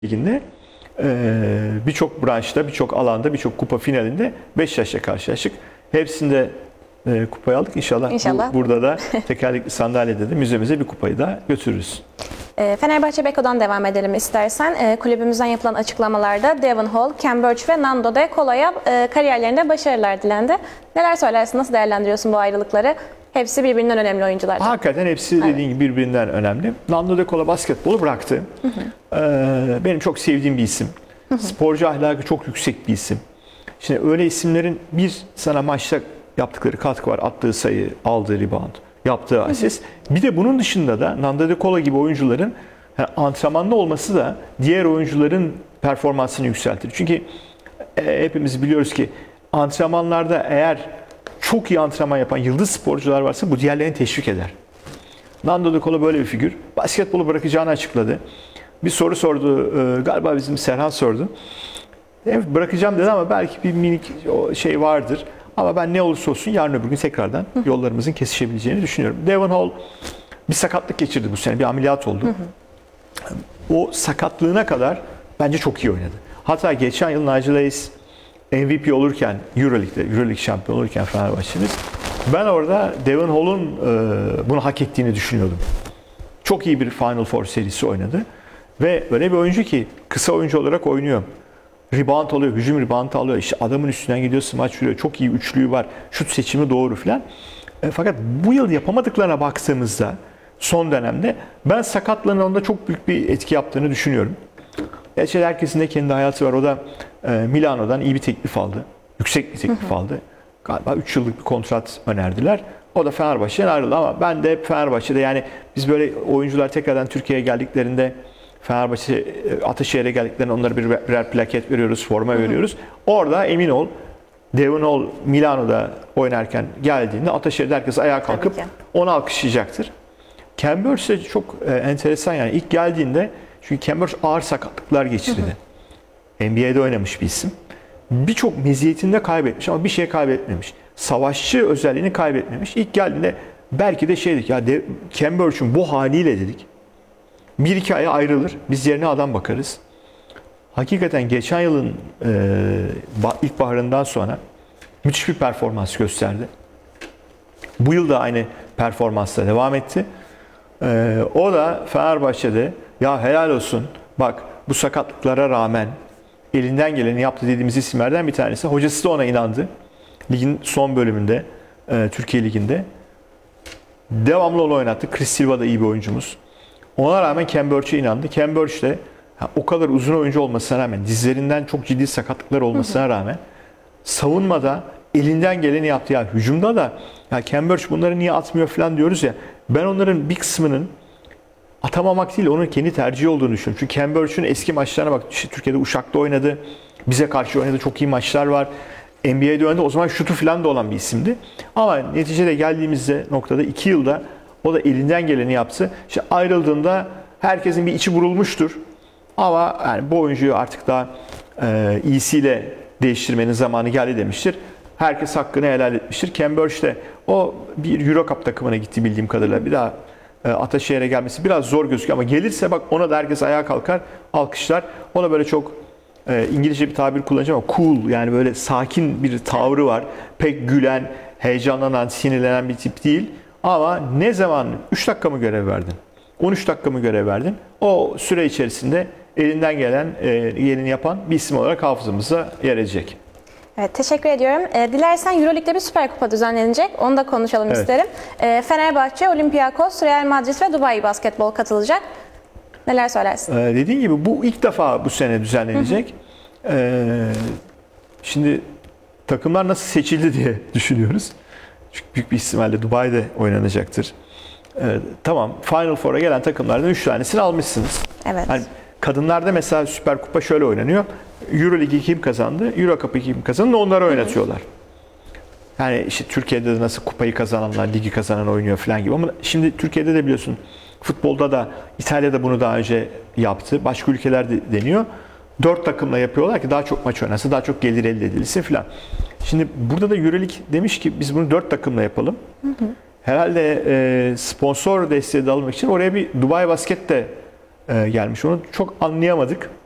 Ligi'nde birçok branşta, birçok alanda, birçok kupa finalinde Beşiktaş'la karşılaştık. Hepsinde kupayı aldık. İnşallah. Burada da tekerlekli sandalyede de müzemize bir kupayı da götürürüz. Fenerbahçe Beko'dan devam edelim istersen. Kulübümüzden yapılan açıklamalarda Devon Hall, Ken Burch ve Nando De Colo'ya kariyerlerinde başarılar dilendi. Neler söylersin, nasıl değerlendiriyorsun bu ayrılıkları? Hepsi birbirinden önemli oyuncular. Hakikaten hepsi dediğin gibi birbirinden önemli. Nando De Colo basketbolu bıraktı. Benim çok sevdiğim bir isim. Sporcu ahlakı çok yüksek bir isim. Şimdi öyle isimlerin bir sana maçta yaptıkları katkı var. Attığı sayı, aldığı rebound, yaptığı asist. Bir de bunun dışında da Nando De Colo gibi oyuncuların antrenmanda olması da diğer oyuncuların performansını yükseltir. Çünkü hepimiz biliyoruz ki antrenmanlarda eğer çok iyi antrenman yapan yıldız sporcular varsa bu diğerlerini teşvik eder. Nando De Colo böyle bir figür. Basketbolu bırakacağını açıkladı. Bir soru sordu. Galiba bizim Serhan sordu. Bırakacağım dedi ama belki bir minik şey vardır. Ama ben ne olursa olsun yarın öbür gün tekrardan yollarımızın kesişebileceğini düşünüyorum. Devon Hall bir sakatlık geçirdi bu sene. Bir ameliyat oldu. O sakatlığına kadar bence çok iyi oynadı. Hatta geçen yıl Nigel Hayes MVP olurken, Euroleague şampiyon olurken Fenerbahçe'miz, ben orada Devon Hall'un bunu hak ettiğini düşünüyordum. Çok iyi bir Final Four serisi oynadı. Ve öyle bir oyuncu ki kısa oyuncu olarak oynuyor. Rebound alıyor, hücum rebound alıyor. İşte adamın üstünden gidiyor, smaç vuruyor. Çok iyi üçlüğü var. Şut seçimi doğru filan. Fakat bu yıl yapamadıklarına baktığımızda son dönemde ben sakatlığının onda çok büyük bir etki yaptığını düşünüyorum. Gerçi herkesin de kendi hayatı var. O da Milano'dan iyi bir teklif aldı. Yüksek bir teklif aldı. Galiba 3 yıllık bir kontrat önerdiler. O da Fenerbahçe'den ayrıldı ama ben de hep Fenerbahçe'de, yani biz böyle oyuncular tekrardan Türkiye'ye geldiklerinde Fenerbahçe Ataşehir'e geldiklerinde onlara birer plaket veriyoruz, forma veriyoruz. Orada emin ol Devon Hall Milano'da oynarken geldiğinde Ataşehir'de herkes ayağa kalkıp onu alkışlayacaktır. Ken Burch de çok enteresan, yani ilk geldiğinde, çünkü Ken Burch ağır sakatlıklar geçirdi. NBA'de oynamış bir isim. Birçok meziyetini de kaybetmiş ama bir şey kaybetmemiş. Savaşçı özelliğini kaybetmemiş. İlk geldiğinde belki de şeydik ya, Ken Burch'un bu haliyle dedik. 1-2 aya ayrılır. Biz yerine adam bakarız. Hakikaten geçen yılın ilkbaharından sonra müthiş bir performans gösterdi. Bu yıl da aynı performansla devam etti. O da Fenerbahçe'de ya helal olsun, bak bu sakatlıklara rağmen elinden geleni yaptı dediğimiz isimlerden bir tanesi. Hocası da ona inandı. Ligin son bölümünde, Türkiye Ligi'nde. Devamlı onu oynattı. Chris Silva da iyi bir oyuncumuz. Ona rağmen Ken Burch'e inandı. Ken Burch de o kadar uzun oyuncu olmasına rağmen, dizlerinden çok ciddi sakatlıklar olmasına rağmen savunmada elinden geleni yaptı. Ya hücumda da ya Ken Burch bunları niye atmıyor falan diyoruz ya. Ben onların bir kısmının atamamak değil, onun kendi tercihi olduğunu düşünüyorum. Çünkü Ken Burch'un eski maçlarına bak. İşte Türkiye'de Uşak'ta oynadı. Bize karşı oynadı. Çok iyi maçlar var. NBA'de oynadı. O zaman şutu falan da olan bir isimdi. Ama neticede geldiğimizde noktada 2 yılda o da elinden geleni yaptı. İşte ayrıldığında herkesin bir içi vurulmuştur. Ama yani bu oyuncuyu artık daha iyisiyle değiştirmenin zamanı geldi demiştir. Herkes hakkını helal etmiştir. Ken Burch de o bir Euro Cup takımına gitti bildiğim kadarıyla. Bir daha Ataşehir'e gelmesi biraz zor gözüküyor ama gelirse bak ona da herkes ayağa kalkar, alkışlar. Ona böyle çok İngilizce bir tabir kullanacağım ama cool, yani böyle sakin bir tavrı var. Pek gülen, heyecanlanan, sinirlenen bir tip değil. Ama ne zaman 3 dakika mı görev verdin? 13 dakika mı görev verdin? O süre içerisinde elinden gelen yerini yapan bir isim olarak hafızamıza yer edecek. Evet, teşekkür ediyorum. Dilersen Euroleague'de bir Süper Kupa düzenlenecek. Onu da konuşalım isterim. Fenerbahçe, Olympiakos, Real Madrid ve Dubai Basketbol katılacak. Neler söylersin? Dediğim gibi bu ilk defa bu sene düzenlenecek. Şimdi takımlar nasıl seçildi diye düşünüyoruz. Çünkü büyük bir ihtimalle Dubai'de oynanacaktır. Tamam, Final Four'a gelen takımlardan 3 tanesini almışsınız. Evet. Yani kadınlarda mesela Süper Kupa şöyle oynanıyor. Euroleague'i kim kazandı, Euro Cup'ı kim kazandı, onları oynatıyorlar. Yani işte Türkiye'de de nasıl kupayı kazananlar, ligi kazanan oynuyor falan gibi. Ama şimdi Türkiye'de de biliyorsun, futbolda da, İtalya'da bunu daha önce yaptı. Başka ülkelerde deniyor. 4 takımla yapıyorlar ki daha çok maç oynasın, daha çok gelir elde edilsin falan. Şimdi burada da Euroleague demiş ki biz bunu 4 takımla yapalım. Herhalde sponsor desteği de almak için oraya bir Dubai Basket de gelmiş. Onu çok anlayamadık.